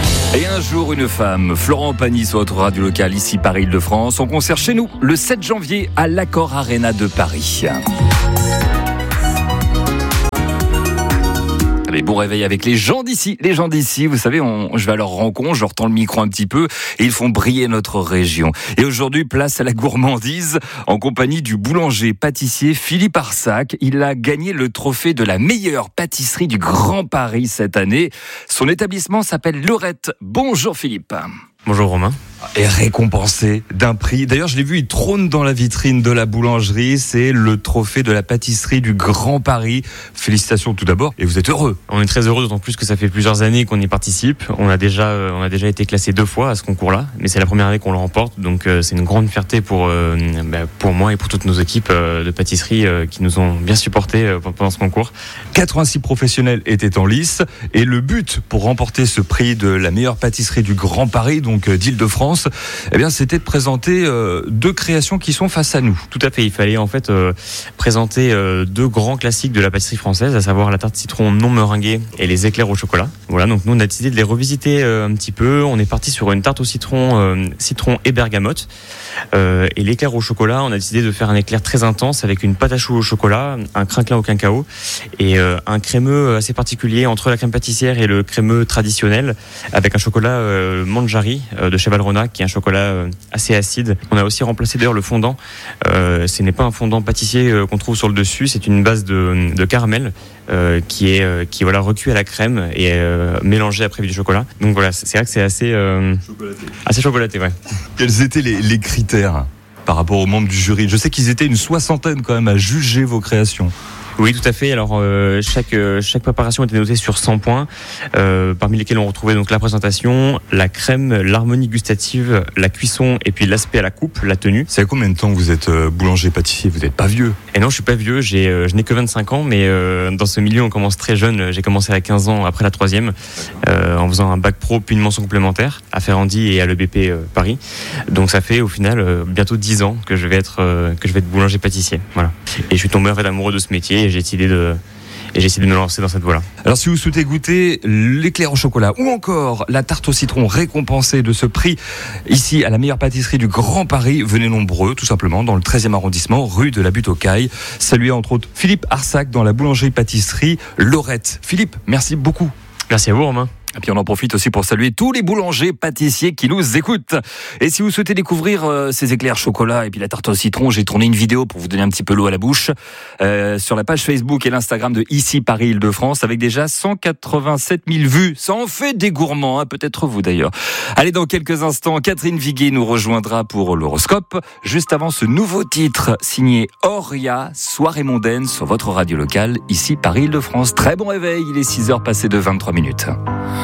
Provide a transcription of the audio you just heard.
Et un jour, une femme, Florent Pagny sur votre radio locale, ici Paris-Île-de-France, en concert chez nous le 7 janvier à l'Accor Arena de Paris. Allez, bon réveil avec les gens d'ici. Les gens d'ici, vous savez, je vais à leur rencontre, je leur tends le micro un petit peu et ils font briller notre région. Et aujourd'hui, place à la gourmandise en compagnie du boulanger-pâtissier Philippe Arsac. Il a gagné le trophée de la meilleure pâtisserie du Grand Paris cette année. Son établissement s'appelle Lorette. Bonjour Philippe. Bonjour Romain. Et récompensé d'un prix. D'ailleurs, je l'ai vu, il trône dans la vitrine de la boulangerie. C'est le trophée de la pâtisserie du Grand Paris. Félicitations tout d'abord. Et vous êtes heureux. On est très heureux, d'autant plus que ça fait plusieurs années qu'on y participe. On a déjà été classé 2 fois à ce concours-là, mais c'est la première année qu'on le remporte. Donc c'est une grande fierté pour moi et pour toutes nos équipes de pâtisserie qui nous ont bien supportés pendant ce concours. 86 professionnels étaient en lice. Et le but pour remporter ce prix de la meilleure pâtisserie du Grand Paris, donc d'Île-de-France, eh bien, c'était de présenter 2 créations qui sont face à nous. Tout à fait, il fallait en fait présenter 2 grands classiques de la pâtisserie française, à savoir la tarte citron non meringuée et les éclairs au chocolat. Voilà, donc nous on a décidé de les revisiter un petit peu. On est parti sur une tarte au citron et bergamote. Et l'éclair au chocolat, on a décidé de faire un éclair très intense avec une pâte à choux au chocolat, un crinquelin au cacao et un crémeux assez particulier entre la crème pâtissière et le crémeux traditionnel avec un chocolat Manjari de Cheval Renat, qui est un chocolat assez acide. On a aussi remplacé d'ailleurs le fondant. Ce n'est pas un fondant pâtissier qu'on trouve sur le dessus, c'est une base de caramel qui est recuit à la crème et mélangé après avec du chocolat. Donc voilà, c'est vrai que c'est assez chocolaté. Ouais. Quels étaient les critères par rapport aux membres du jury? Je sais qu'ils étaient une 60aine quand même à juger vos créations. Oui, tout à fait. Alors chaque préparation était notée sur 100 points, parmi lesquels on retrouvait donc la présentation, la crème, l'harmonie gustative, la cuisson et puis l'aspect à la coupe, la tenue. C'est à combien de temps que vous êtes boulanger-pâtissier? Vous n'êtes pas vieux? Et non, je suis pas vieux. Je n'ai que 25 ans, mais dans ce milieu on commence très jeune. J'ai commencé à 15 ans après la 3e, en faisant un bac pro puis une mention complémentaire à Ferrandi et à l'EBP Paris. Donc ça fait au final bientôt 10 ans que je vais être boulanger-pâtissier. Voilà. Et je suis tombé en fait amoureux de ce métier. Et j'ai décidé de me lancer dans cette voie-là. Alors si vous souhaitez goûter l'éclair au chocolat ou encore la tarte au citron récompensée de ce prix ici à la meilleure pâtisserie du Grand Paris, venez nombreux tout simplement dans le 13e arrondissement, rue de la Butte aux Cailles. Saluez entre autres Philippe Arsac dans la boulangerie-pâtisserie Lorette. Philippe, merci beaucoup. Merci à vous Romain. Et puis on en profite aussi pour saluer tous les boulangers, pâtissiers qui nous écoutent. Et si vous souhaitez découvrir ces éclairs chocolat et puis la tarte au citron, j'ai tourné une vidéo pour vous donner un petit peu l'eau à la bouche sur la page Facebook et l'Instagram de ici Paris-Île-de-France avec déjà 187 000 vues. Ça en fait des gourmands, hein, peut-être vous d'ailleurs. Allez, dans quelques instants, Catherine Viguet nous rejoindra pour l'horoscope. Juste avant ce nouveau titre signé Auria, Soirée mondaine sur votre radio locale, ici Paris-Île-de-France. Très bon réveil, il est 6h passé de 23 minutes.